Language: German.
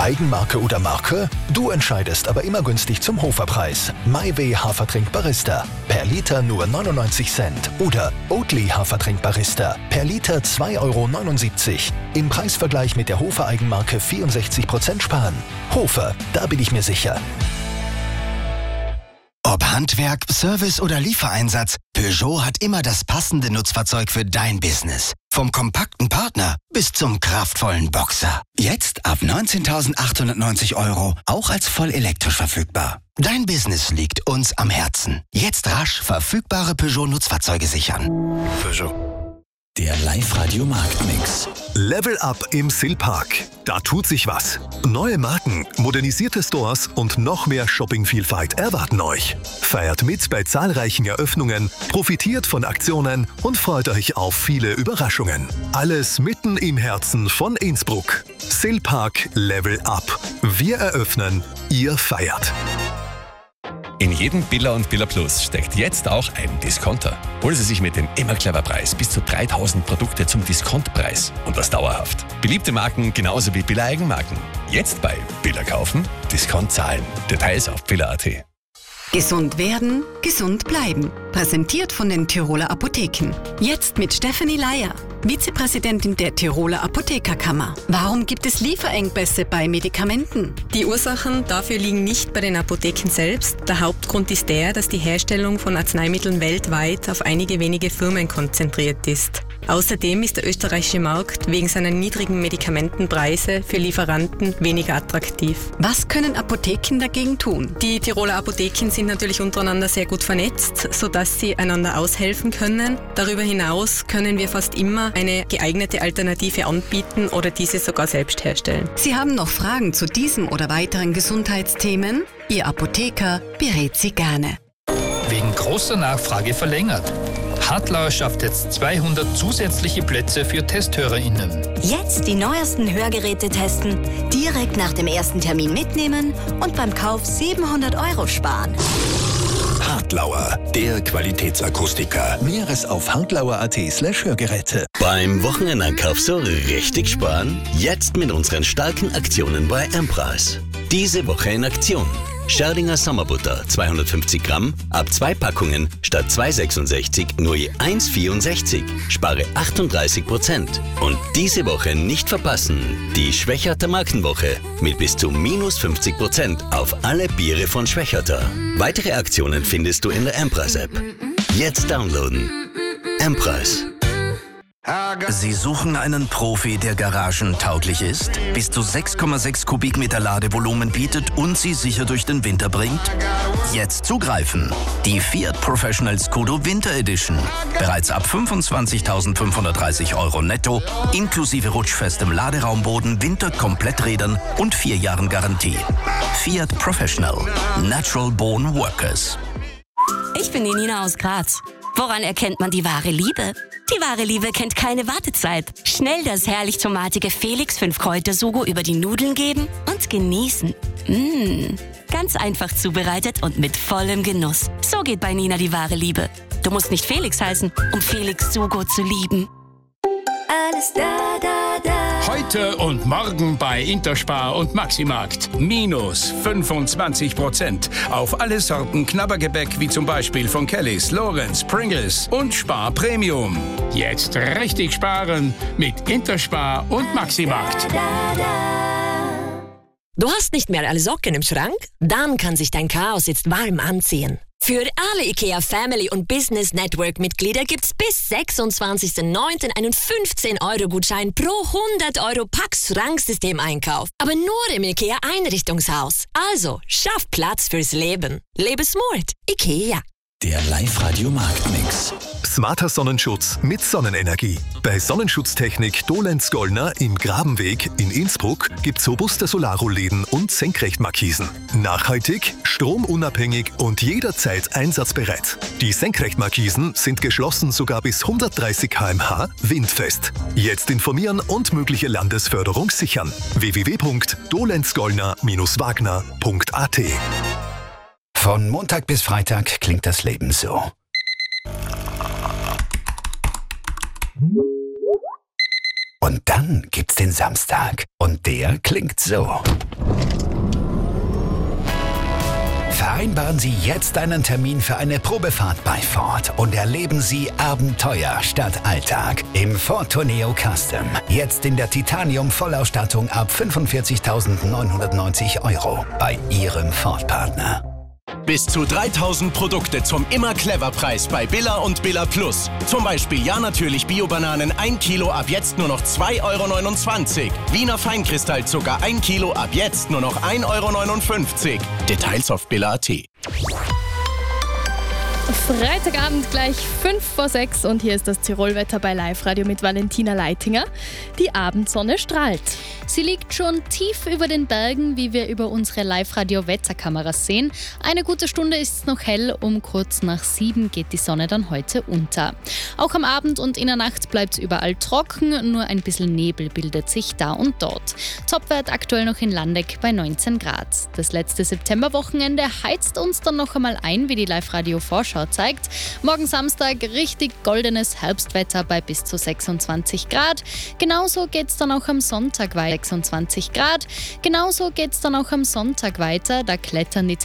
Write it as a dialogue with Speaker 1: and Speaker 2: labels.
Speaker 1: Eigenmarke oder Marke? Du entscheidest, aber immer günstig zum Hoferpreis. MyWay Hafertrink Barista. Per Liter nur 99 Cent. Oder Oatly Hafertrink Barista. Per Liter 2,79 €. Im Preisvergleich mit der Hofer Eigenmarke 64% sparen. Hofer, da bin ich mir sicher.
Speaker 2: Ob Handwerk, Service oder Liefereinsatz, Peugeot hat immer das passende Nutzfahrzeug für dein Business. Vom kompakten Partner bis zum kraftvollen Boxer. Jetzt ab 19.890 €, auch als voll elektrisch verfügbar. Dein Business liegt uns am Herzen. Jetzt rasch verfügbare Peugeot-Nutzfahrzeuge sichern.
Speaker 1: Peugeot.
Speaker 3: Der Live-Radio-Marktmix.
Speaker 4: Level Up im Silpark. Da tut sich was. Neue Marken, modernisierte Stores und noch mehr Shoppingvielfalt erwarten euch. Feiert mit bei zahlreichen Eröffnungen, profitiert von Aktionen und freut euch auf viele Überraschungen. Alles mitten im Herzen von Innsbruck. Silpark Level Up. Wir eröffnen, ihr feiert.
Speaker 5: In jedem Billa und Billa Plus steckt jetzt auch ein Discounter. Holen Sie sich mit dem immer clever Preis bis zu 3.000 Produkte zum Diskontpreis und das dauerhaft. Beliebte Marken genauso wie Billa Eigenmarken. Jetzt bei Billa kaufen, Discount zahlen. Details auf billa.at.
Speaker 6: Gesund werden, gesund bleiben. Präsentiert von den Tiroler Apotheken. Jetzt mit Stefanie Leier, Vizepräsidentin der Tiroler Apothekerkammer. Warum gibt es Lieferengpässe bei Medikamenten?
Speaker 7: Die Ursachen dafür liegen nicht bei den Apotheken selbst. Der Hauptgrund ist der, dass die Herstellung von Arzneimitteln weltweit auf einige wenige Firmen konzentriert ist. Außerdem ist der österreichische Markt wegen seiner niedrigen Medikamentenpreise für Lieferanten weniger attraktiv.
Speaker 6: Was können Apotheken dagegen tun?
Speaker 7: Die Tiroler Apotheken sind natürlich untereinander sehr gut vernetzt, sodass sie einander aushelfen können. Darüber hinaus können wir fast immer eine geeignete Alternative anbieten oder diese sogar selbst herstellen.
Speaker 6: Sie haben noch Fragen zu diesem oder weiteren Gesundheitsthemen? Ihr Apotheker berät Sie gerne.
Speaker 8: Wegen großer Nachfrage verlängert. Hartlauer schafft jetzt 200 zusätzliche Plätze für TesthörerInnen.
Speaker 9: Jetzt die neuesten Hörgeräte testen, direkt nach dem ersten Termin mitnehmen und beim Kauf 700 € sparen.
Speaker 1: Hartlauer, der Qualitätsakustiker. Mehres auf hartlauer.at/Hörgeräte.
Speaker 3: Beim Wochenendeinkauf so richtig sparen? Jetzt mit unseren starken Aktionen bei M-Preis. Diese Woche in Aktion. Scherdinger Sommerbutter 250 Gramm, ab 2 Packungen statt 2,66 nur je 1,64. Spare 38%. Und diese Woche nicht verpassen, die Schwächerter Markenwoche mit bis zu -50% auf alle Biere von Schwächerter. Weitere Aktionen findest du in der M-Preis-App. Jetzt downloaden. M-Preis.
Speaker 2: Sie suchen einen Profi, der garagentauglich ist, bis zu 6,6 Kubikmeter Ladevolumen bietet und Sie sicher durch den Winter bringt? Jetzt zugreifen! Die Fiat Professional Scudo Winter Edition. Bereits ab 25.530 € netto, inklusive rutschfestem Laderaumboden, Winterkompletträdern und 4 Jahren Garantie. Fiat Professional. Natural Born Workers.
Speaker 9: Ich bin die Nina aus Graz. Woran erkennt man die wahre Liebe? Die wahre Liebe kennt keine Wartezeit. Schnell das herrlich tomatige Felix 5-Kräuter-Sugo über die Nudeln geben und genießen. Ganz einfach zubereitet und mit vollem Genuss. So geht bei Nina die wahre Liebe. Du musst nicht Felix heißen, um Felix Sugo zu lieben.
Speaker 10: Alles da, da, da. Heute und morgen bei Interspar und Maximarkt. -25% auf alle Sorten Knabbergebäck, wie zum Beispiel von Kellys, Lorenz, Pringles und Spar Premium. Jetzt richtig sparen mit Interspar und Maximarkt.
Speaker 11: Du hast nicht mehr alle Socken im Schrank? Dann kann sich dein Chaos jetzt warm anziehen. Für alle IKEA Family und Business Network Mitglieder gibt's bis 26.09. einen 15-Euro-Gutschein pro 100 € Pax-Schranksystem-Einkauf. Aber nur im IKEA Einrichtungshaus. Also, schaff Platz fürs Leben. Lebe smart. IKEA.
Speaker 3: Der Live-Radio-Marktmix.
Speaker 4: Smarter Sonnenschutz mit Sonnenenergie. Bei Sonnenschutztechnik Dolenz-Gollner im Grabenweg in Innsbruck gibt's robuste Solarrollläden und Senkrechtmarkisen. Nachhaltig, stromunabhängig und jederzeit einsatzbereit. Die Senkrechtmarkisen sind geschlossen sogar bis 130 km/h windfest. Jetzt informieren und mögliche Landesförderung sichern. www.dolenzgollner-wagner.at.
Speaker 2: Von Montag bis Freitag klingt das Leben so. Und dann gibt's den Samstag. Und der klingt so.
Speaker 12: Vereinbaren Sie jetzt einen Termin für eine Probefahrt bei Ford und erleben Sie Abenteuer statt Alltag im Ford Tourneo Custom. Jetzt in der Titanium-Vollausstattung ab 45.990 € bei Ihrem Ford-Partner.
Speaker 13: Bis zu 3000 Produkte zum Immer-Clever-Preis bei Billa und Billa Plus. Zum Beispiel ja natürlich Bio-Bananen 1 Kilo ab jetzt nur noch 2,29 €. Wiener Feinkristallzucker 1 Kilo ab jetzt nur noch 1,59 €. Details auf billa.at.
Speaker 14: Freitagabend gleich 5:06 und hier ist das Tirolwetter bei Live-Radio mit Valentina Leitinger. Die Abendsonne strahlt. Sie liegt schon tief über den Bergen, wie wir über unsere Live-Radio-Wetterkameras sehen. Eine gute Stunde ist es noch hell, um kurz nach 7 geht die Sonne dann heute unter. Auch am Abend und in der Nacht bleibt es überall trocken, nur ein bisschen Nebel bildet sich da und dort. Topwert aktuell noch in Landeck bei 19 Grad. Das letzte Septemberwochenende heizt uns dann noch einmal ein, wie die Live-Radio-Vorschau zeigt. Morgen Samstag richtig goldenes Herbstwetter bei bis zu 26 Grad. Genauso geht es dann auch am Sonntag weiter. 26 Grad. Genauso geht es dann auch am Sonntag weiter. Da klettern die